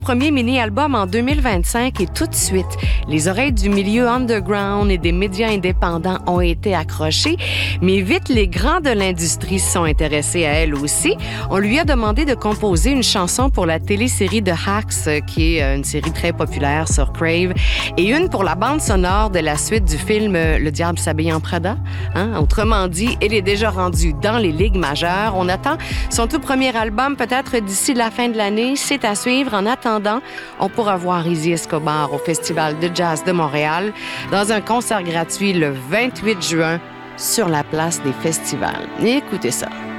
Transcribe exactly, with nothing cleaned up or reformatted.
Premier mini-album en deux mille vingt-cinq et tout de suite, les oreilles du milieu underground et des médias indépendants ont été accrochées, mais vite, les grands de l'industrie se sont intéressés à elle aussi. On lui a demandé de composer une chanson pour la télésérie de Hacks, qui est une série très populaire sur Crave, et une pour la bande sonore de la suite du film Le diable s'habille en Prada. Hein? Autrement dit, elle est déjà rendue dans les ligues majeures. On attend son tout premier album, peut-être d'ici la fin de l'année. C'est à suivre. En attendant, on pourra voir Izzy Escobar au Festival de jazz de Montréal dans un concert gratuit le vingt-huit juin sur la place des festivals. Écoutez ça.